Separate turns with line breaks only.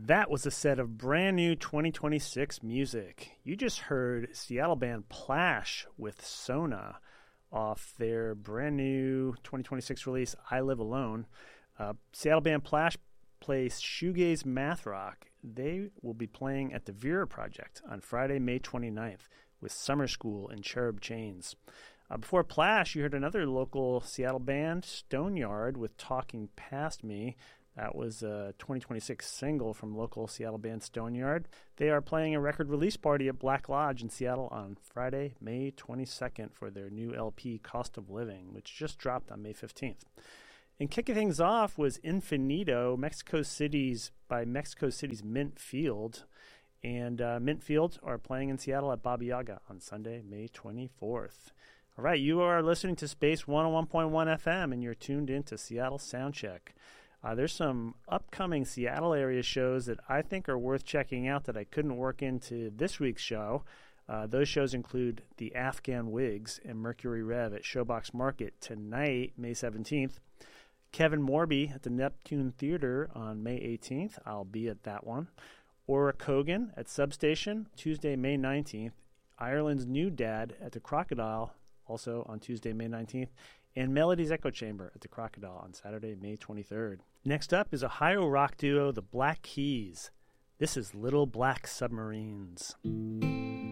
That was a set of brand new 2026 music. You just heard Seattle band Plash with Sona off their brand new 2026 release, I Live Alone. Seattle band Plash plays shoegaze math rock. They will be playing at the Vera Project on Friday, May 29th with Summer School and Cherub Chains. Before Plash, you heard another local Seattle band, Stoneyard, with Talking Past Me. That was a 2026 single from local Seattle band Stoneyard. They are playing a record release party at Black Lodge in Seattle on Friday, May 22nd for their new LP, Cost of Living, which just dropped on May 15th. And kicking things off was Infinito, Mexico City's Mint Field. And Mint Field are playing in Seattle at Baba Yaga on Sunday, May 24th. All right, you are listening to Space 101.1 FM, and you're tuned in to Seattle Soundcheck. There's some upcoming Seattle area shows that I think are worth checking out that I couldn't work into this week's show. Those shows include the Afghan Wigs and Mercury Rev at Showbox Market tonight, May 17th. Kevin Morby at the Neptune Theater on May 18th. I'll be at that one. Aura Kogan at Substation, Tuesday, May 19th. Ireland's New Dad at the Crocodile, also on Tuesday, May 19th. And Melody's Echo Chamber at the Crocodile on Saturday, May 23rd. Next up is Ohio rock duo The Black Keys. This is Little Black Submarines.